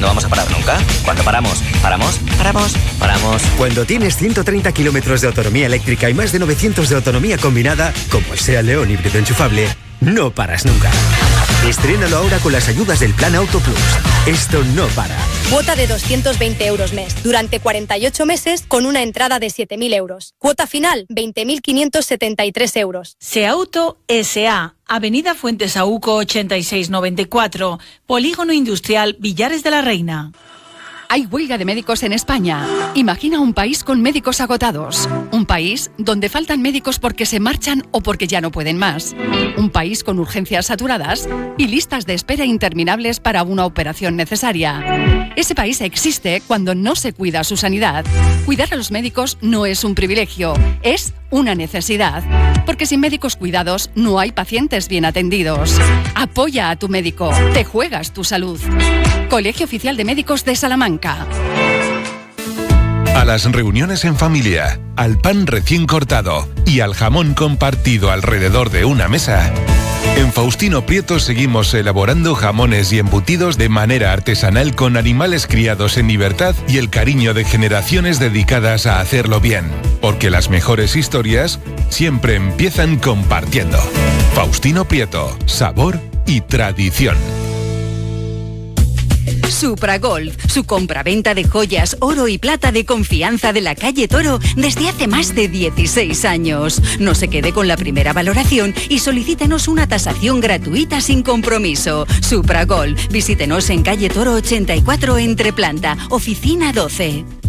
no vamos a parar nunca. Cuando paramos. Cuando tienes 130 kilómetros de autonomía eléctrica y más de 900 de autonomía combinada, como el SEAT León híbrido enchufable, no paras nunca. Estrénalo ahora con las ayudas del Plan Auto Plus. Esto no para. Cuota de 220 euros mes, durante 48 meses con una entrada de 7.000 euros. Cuota final, 20.573 euros. SEAUTO S.A., Avenida Fuentes Saúco 8694, Polígono Industrial Villares de la Reina. Hay huelga de médicos en España. Imagina un país con médicos agotados. Un país donde faltan médicos porque se marchan o porque ya no pueden más. Un país con urgencias saturadas y listas de espera interminables para una operación necesaria. Ese país existe cuando no se cuida su sanidad. Cuidar a los médicos no es un privilegio, es una necesidad. Porque sin médicos cuidados no hay pacientes bien atendidos. Apoya a tu médico, te juegas tu salud. Colegio Oficial de Médicos de Salamanca. A las reuniones en familia, al pan recién cortado y al jamón compartido alrededor de una mesa, en Faustino Prieto seguimos elaborando jamones y embutidos de manera artesanal con animales criados en libertad y el cariño de generaciones dedicadas a hacerlo bien. Porque las mejores historias siempre empiezan compartiendo. Faustino Prieto, sabor y tradición. Supragolf, su compraventa de joyas, oro y plata de confianza de la calle Toro desde hace más de 16 años. No se quede con la primera valoración y solicítenos una tasación gratuita sin compromiso. Supragolf, visítenos en calle Toro 84 Entreplanta, oficina 12.